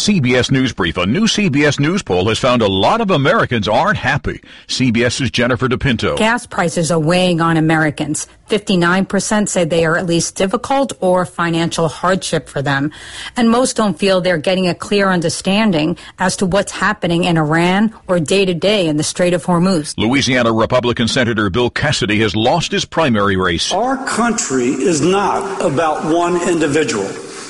CBS News Brief. A new CBS News poll has found a lot of Americans aren't happy. CBS's Jennifer DePinto. Gas prices are weighing on Americans. 59% say they are at least difficult or financial hardship for them. And most don't feel they're getting a clear understanding as to what's happening in Iran or day to day in the Strait of Hormuz. Louisiana Republican Senator Bill Cassidy has lost his primary race. Our country is not about one individual.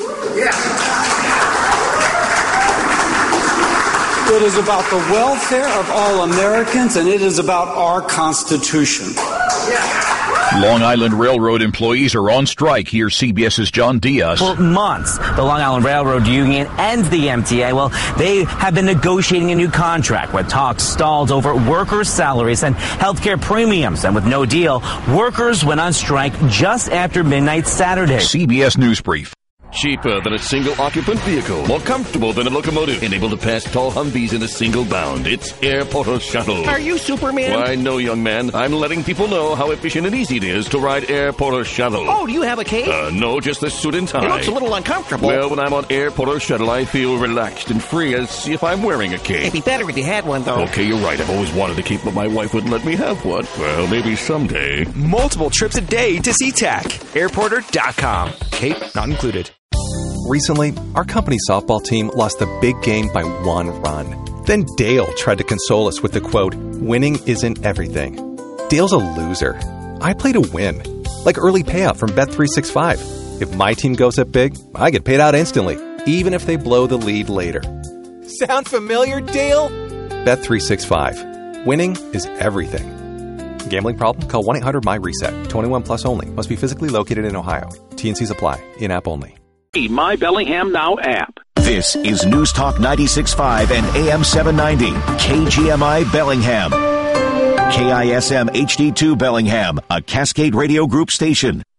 It is about the welfare of all Americans, and it is about our Constitution. Long Island Railroad employees are on strike. Here's CBS's John Diaz. For months, the Long Island Railroad Union and the MTA, well, they have been negotiating a new contract with talks stalled over workers' salaries and health care premiums. And with no deal, workers went on strike just after midnight Saturday. CBS News Brief. Cheaper than a single-occupant vehicle. More comfortable than a locomotive. And able to pass tall Humvees in a single bound. It's Air Porter Shuttle. Are you Superman? Why, no, young man. I'm letting people know how efficient and easy it is to ride Air Porter Shuttle. Oh, do you have a cape? No, just the suit and tie. It looks a little uncomfortable. Well, when I'm on Air Porter Shuttle, I feel relaxed and free as if I'm wearing a cape. It'd be better if you had one, though. Okay, you're right. I've always wanted a cape, but my wife wouldn't let me have one. Well, maybe someday. Multiple trips a day to SeaTac. Airporter.com. Cape not included. Recently, our company softball team lost a big game by 1 run. Then Dale tried to console us with the quote, "Winning isn't everything." Dale's a loser. I play to win. Like early payout from Bet365. If my team goes up big, I get paid out instantly, even if they blow the lead later. Sound familiar, Dale? Bet365. Winning is everything. Gambling problem? Call 1-800-MY-RESET. 21 plus only. Must be physically located in Ohio. T&Cs apply. In-app only. My Bellingham Now app. This is News Talk 96.5 and AM 790. KGMI Bellingham. KISM HD2 Bellingham, a Cascade Radio Group station.